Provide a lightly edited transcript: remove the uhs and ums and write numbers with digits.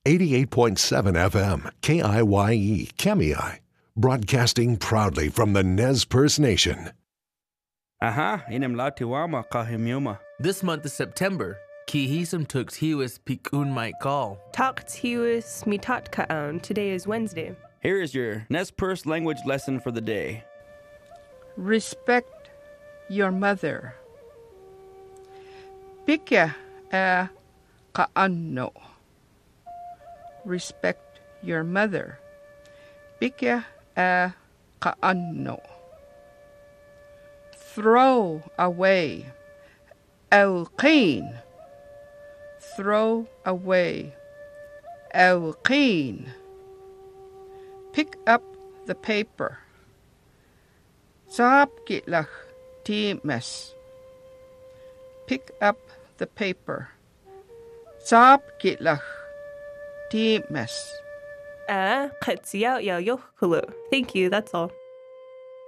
88.7 FM, KIYE, Kemei, broadcasting proudly from the Nez Perce Nation. Aha, inem latiwama kahimiuma. This month is September. Kihisum tux hiwis pikun might call. Talked hiwis mitat kaon. Today is Wednesday. Here is your Nez Perce language lesson for the day. Respect your mother. Pikya a kaanno. Respect your mother. Pikya a kaanno. Throw away. Elqeen. Throw away. Elqeen. Pick up the paper. Saapkitlach times. Pick up the paper. Saapkitlach times. Thank you, that's all.